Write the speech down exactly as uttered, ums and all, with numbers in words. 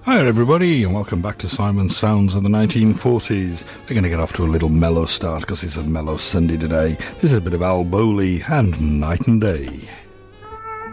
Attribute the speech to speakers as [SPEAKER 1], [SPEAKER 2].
[SPEAKER 1] Hi everybody, and welcome back to Simon's Sounds of the nineteen forties. We're going to get off to a little mellow start because it's a mellow Sunday today. This is a bit of Al Bowley and Night and Day.